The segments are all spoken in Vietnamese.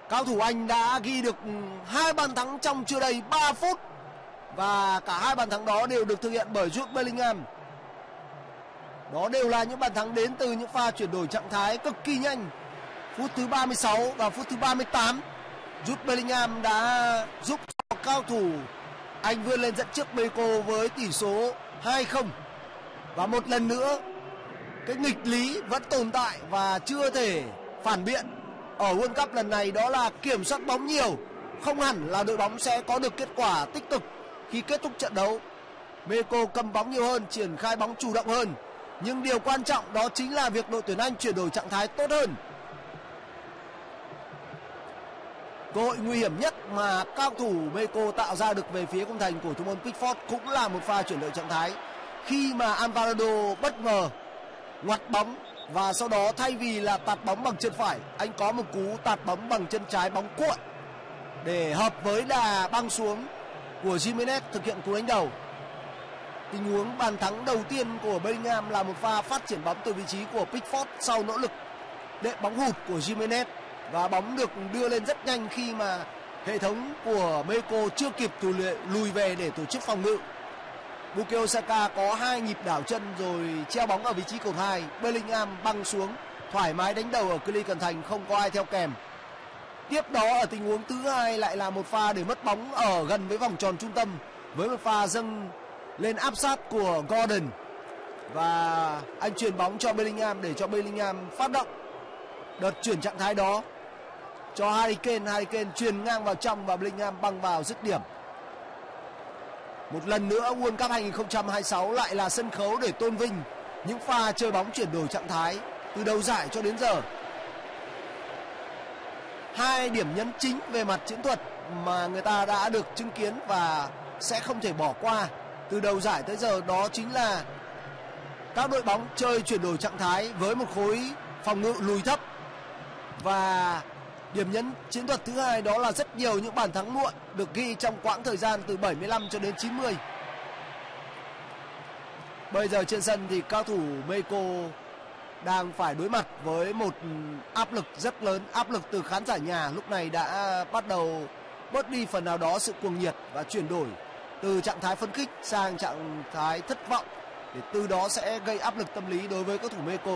Cao thủ Anh đã ghi được 2 bàn thắng trong chưa đầy 3 phút. Và cả 2 bàn thắng đó đều được thực hiện bởi Jude Bellingham. Đó đều là những bàn thắng đến từ những pha chuyển đổi trạng thái cực kỳ nhanh. Phút thứ 36 và phút thứ 38, Jude Bellingham đã giúp cho cao thủ Anh vươn lên dẫn trước Mexico với tỷ số 2-0. Và một lần nữa, cái nghịch lý vẫn tồn tại và chưa thể phản biện ở World Cup lần này, đó là kiểm soát bóng nhiều. Không hẳn là đội bóng sẽ có được kết quả tích cực khi kết thúc trận đấu. Mexico cầm bóng nhiều hơn, triển khai bóng chủ động hơn. Nhưng điều quan trọng đó chính là việc đội tuyển Anh chuyển đổi trạng thái tốt hơn. Cơ hội nguy hiểm nhất mà các thủ Mexico tạo ra được về phía khung thành của thủ môn Pickford cũng là một pha chuyển đổi trạng thái, khi mà Alvarado bất ngờ ngoặt bóng và sau đó thay vì là tạt bóng bằng chân phải, anh có một cú tạt bóng bằng chân trái, bóng cuộn để hợp với đà băng xuống của Giménez thực hiện cú đánh đầu. Tình huống bàn thắng đầu tiên của Bellingham là một pha phát triển bóng từ vị trí của Pickford sau nỗ lực đệm bóng hụt của Giménez, và bóng được đưa lên rất nhanh khi mà hệ thống của Mexico chưa kịp lùi về để tổ chức phòng ngự. Bukayo Saka có 2 nhịp đảo chân rồi treo bóng ở vị trí cột 2. Bellingham băng xuống thoải mái đánh đầu ở cự ly cận thành, không có ai theo kèm. Tiếp đó ở tình huống thứ hai lại là một pha để mất bóng ở gần với vòng tròn trung tâm, với một pha dâng lên áp sát của Gordon, và anh truyền bóng cho Bellingham để cho Bellingham phát động. Đợt chuyển trạng thái đó cho Harry Kane truyền ngang vào trong và Bellingham băng vào dứt điểm. Một lần nữa World Cup 2026 lại là sân khấu để tôn vinh những pha chơi bóng chuyển đổi trạng thái từ đầu giải cho đến giờ. 2 điểm nhấn chính về mặt chiến thuật mà người ta đã được chứng kiến và sẽ không thể bỏ qua từ đầu giải tới giờ, đó chính là các đội bóng chơi chuyển đổi trạng thái với một khối phòng ngự lùi thấp. Và điểm nhấn chiến thuật thứ hai đó là rất nhiều những bàn thắng muộn được ghi trong quãng thời gian từ 75 cho đến 90. Bây giờ trên sân thì cao thủ Mexico đang phải đối mặt với một áp lực rất lớn. Áp lực từ khán giả nhà lúc này đã bắt đầu bớt đi phần nào đó sự cuồng nhiệt và chuyển đổi từ trạng thái phấn khích sang trạng thái thất vọng, để từ đó sẽ gây áp lực tâm lý đối với các thủ Mexico.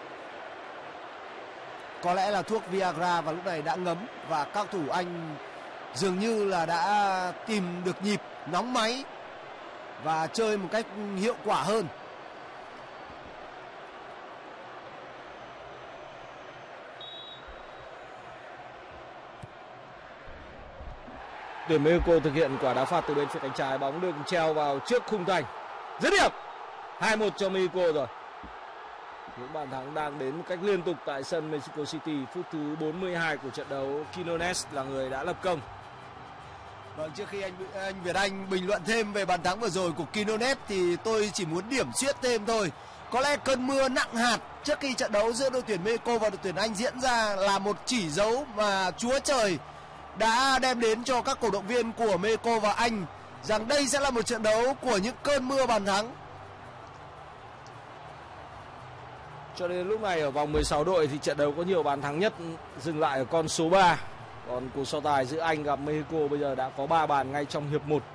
Có lẽ là thuốc Viagra và lúc này đã ngấm, và các thủ Anh dường như là đã tìm được nhịp nóng máy và chơi một cách hiệu quả hơn. Tuyển Mexico thực hiện quả đá phạt từ bên phía cánh trái, bóng được treo vào trước khung thành. Dứt điểm 2-1 cho Mexico rồi. Những bàn thắng đang đến một cách liên tục tại sân Mexico City. Phút thứ 42 của trận đấu, Quinones là người đã lập công. Vâng, trước khi anh Việt Anh bình luận thêm về bàn thắng vừa rồi của Quinones thì tôi chỉ muốn điểm xuyết thêm thôi. Có lẽ cơn mưa nặng hạt trước khi trận đấu giữa đội tuyển Mexico và đội tuyển Anh diễn ra là một chỉ dấu mà Chúa Trời đã đem đến cho các cổ động viên của Mexico và Anh, rằng đây sẽ là một trận đấu của những cơn mưa bàn thắng. Cho đến lúc này ở vòng 16 đội thì trận đấu có nhiều bàn thắng nhất dừng lại ở con số 3. Còn cuộc so tài giữa Anh gặp Mexico bây giờ đã có 3 bàn ngay trong hiệp 1.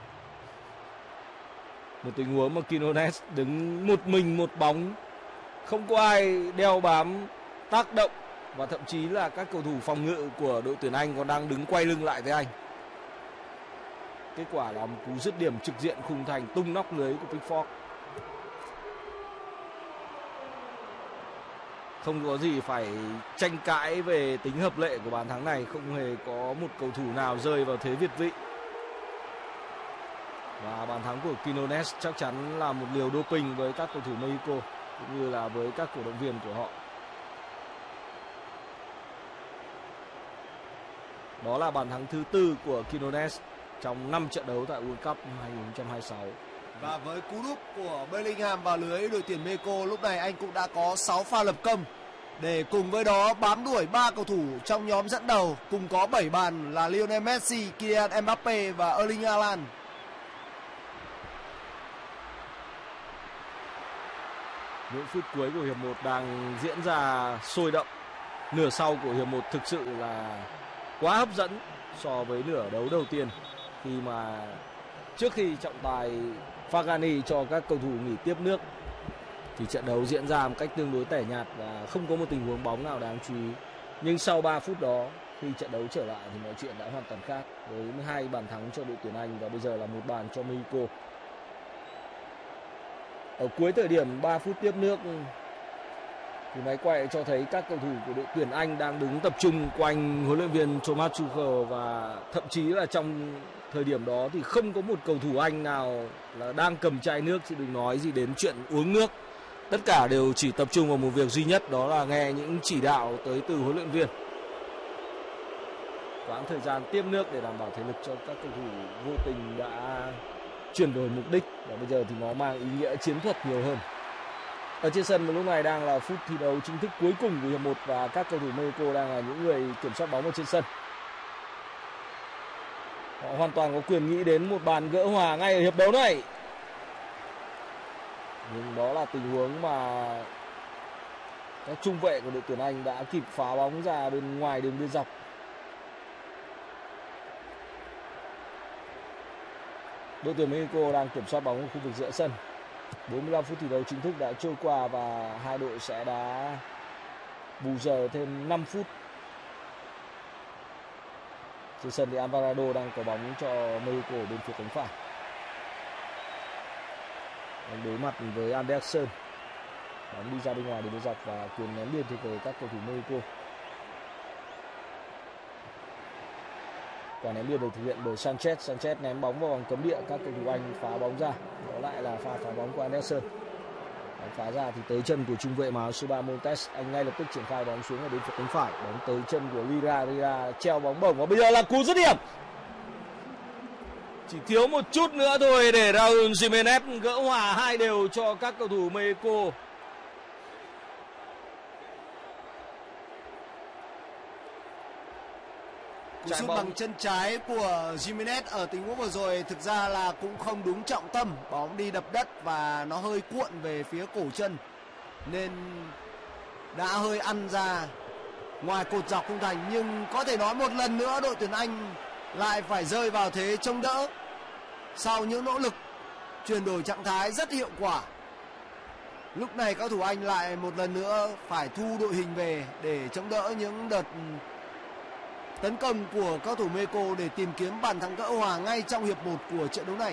Một tình huống mà Quinones đứng một mình một bóng, không có ai đeo bám tác động, và thậm chí là các cầu thủ phòng ngự của đội tuyển Anh còn đang đứng quay lưng lại với anh. Kết quả là một cú dứt điểm trực diện khung thành tung nóc lưới của Pickford. Không có gì phải tranh cãi về tính hợp lệ của bàn thắng này, không hề có một cầu thủ nào rơi vào thế việt vị. Và bàn thắng của Quinones chắc chắn là một liều doping với các cầu thủ Mexico cũng như là với các cổ động viên của họ. Đó là bàn thắng thứ 4 của Quinones trong 5 trận đấu tại World Cup 2026. Và với cú đúp của Bellingham vào lưới đội tuyển Mexico, lúc này anh cũng đã có 6 pha lập công, để cùng với đó bám đuổi 3 cầu thủ trong nhóm dẫn đầu cùng có 7 bàn là Lionel Messi, Kylian Mbappe và Erling Haaland. Những phút cuối của hiệp 1 đang diễn ra sôi động. Nửa sau của hiệp 1 thực sự là quá hấp dẫn so với nửa đấu đầu tiên, khi mà trước khi trọng tài Fagani cho các cầu thủ nghỉ tiếp nước thì trận đấu diễn ra một cách tương đối tẻ nhạt và không có một tình huống bóng nào đáng chú ý. Nhưng sau 3 phút đó, khi trận đấu trở lại thì mọi chuyện đã hoàn toàn khác, với 2 bàn thắng cho đội tuyển Anh và bây giờ là 1 bàn cho Mexico. Ở cuối thời điểm 3 phút tiếp nước thì máy quay cho thấy các cầu thủ của đội tuyển Anh đang đứng tập trung quanh huấn luyện viên Thomas Tuchel, và thậm chí là trong thời điểm đó thì không có một cầu thủ Anh nào là đang cầm chai nước, chứ đừng nói gì đến chuyện uống nước. Tất cả đều chỉ tập trung vào một việc duy nhất, đó là nghe những chỉ đạo tới từ huấn luyện viên. Quãng thời gian tiếp nước để đảm bảo thể lực cho các cầu thủ vô tình đã chuyển đổi mục đích, và bây giờ thì nó mang ý nghĩa chiến thuật nhiều hơn. Ở trên sân lúc này đang là phút thi đấu chính thức cuối cùng của hiệp 1 và các cầu thủ Mexico đang là những người kiểm soát bóng ở trên sân. Họ hoàn toàn có quyền nghĩ đến một bàn gỡ hòa ngay ở hiệp đấu này. Nhưng đó là tình huống mà các trung vệ của đội tuyển Anh đã kịp phá bóng ra bên ngoài đường biên dọc. Đội tuyển Mexico đang kiểm soát bóng ở khu vực giữa sân. 45 phút thi đấu chính thức đã trôi qua và hai đội sẽ đá bù giờ thêm 5 phút. Trên sân thì Alvarado đang có bóng cho Mexico bên phía cánh phải. Đang đối mặt với Anderson. Bóng đi ra bên ngoài để đối dọc và quyền ném biên thuộc về các cầu thủ Mexico. Quả ném biên được thực hiện bởi Sanchez. Sanchez ném bóng vào vòng cấm địa, các cầu thủ Anh phá bóng ra. Đó lại là pha phá bóng của Anderson. Bóng phá ra thì tới chân của trung vệ mà Suba Montes. Anh ngay lập tức triển khai bóng xuống ở bên phía cánh phải. Bóng tới chân của Lira. Lira treo bóng bổng và bây giờ là cú dứt điểm. Chỉ thiếu một chút nữa thôi để Raúl Jiménez gỡ hòa 2-2 cho các cầu thủ Mexico. Cú sút bằng chân trái của Jimenez ở tình huống vừa rồi thực ra là cũng không đúng trọng tâm, bóng đi đập đất và nó hơi cuộn về phía cổ chân nên đã hơi ăn ra ngoài cột dọc khung thành. Nhưng có thể nói một lần nữa đội tuyển Anh lại phải rơi vào thế chống đỡ sau những nỗ lực chuyển đổi trạng thái rất hiệu quả. Lúc này các thủ Anh lại một lần nữa phải thu đội hình về để chống đỡ những đợt tấn công của các thủ Mexico để tìm kiếm bàn thắng gỡ hòa ngay trong hiệp 1 của trận đấu này.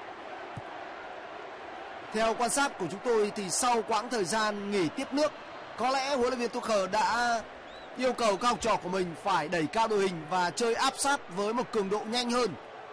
Theo quan sát của chúng tôi thì sau quãng thời gian nghỉ tiếp nước, có lẽ huấn luyện viên Tuchel đã yêu cầu các học trò của mình phải đẩy cao đội hình và chơi áp sát với một cường độ nhanh hơn.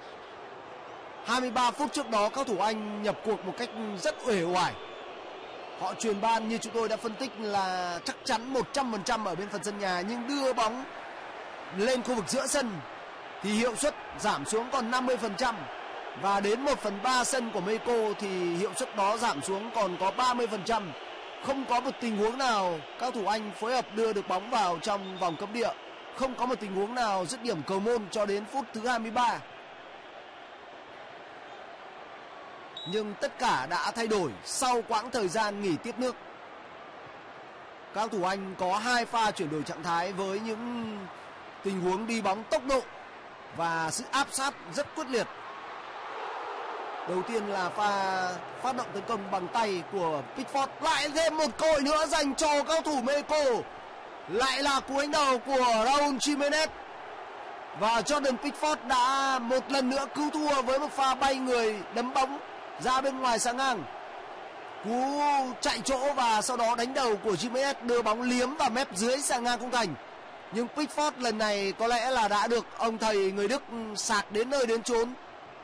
23 phút trước đó các thủ Anh nhập cuộc một cách rất uể oải. Họ truyền ban như chúng tôi đã phân tích là chắc chắn 100% ở bên phần sân nhà, nhưng đưa bóng lên khu vực giữa sân thì hiệu suất giảm xuống còn 50%, và đến 1/3 sân của Mexico thì hiệu suất đó giảm xuống còn có 30%. Không có một tình huống nào các thủ Anh phối hợp đưa được bóng vào trong vòng cấm địa, không có một tình huống nào dứt điểm cầu môn cho đến phút thứ 23. Nhưng tất cả đã thay đổi sau quãng thời gian nghỉ tiếp nước. Các thủ Anh có 2 pha chuyển đổi trạng thái với những tình huống đi bóng tốc độ và sự áp sát rất quyết liệt. Đầu tiên là pha phát động tấn công bằng tay của Pickford. Lại thêm một cơ hội nữa dành cho các thủ Mexico. Lại là cú đánh đầu của Raúl Jiménez. Và Jordan Pickford đã một lần nữa cứu thua với một pha bay người đấm bóng ra bên ngoài xà ngang. Cú chạy chỗ và sau đó đánh đầu của Jiménez đưa bóng liếm vào mép dưới xà ngang khung thành. Nhưng Pickford lần này có lẽ là đã được ông thầy người Đức sạc đến nơi đến chốn.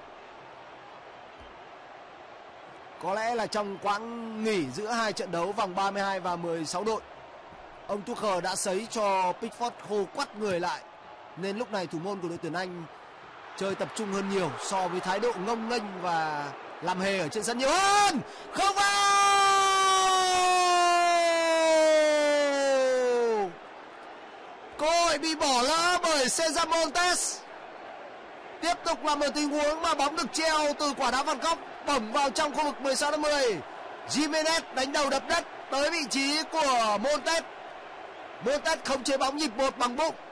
Có lẽ là trong quãng nghỉ giữa hai trận đấu vòng 32 và 16 đội, ông Tuchel đã sấy cho Pickford khô quắt người lại, nên lúc này thủ môn của đội tuyển Anh chơi tập trung hơn nhiều so với thái độ ngông nghênh và làm hề ở trên sân nhiều hơn. Không vào! Cơ hội bị bỏ lỡ bởi Cesar Montes. Tiếp tục là một tình huống mà bóng được treo từ quả đá phạt góc bổng vào trong khu vực 16-10. Jimenez đánh đầu đập đất tới vị trí của Montes. Montes không chế bóng nhịp một bằng bụng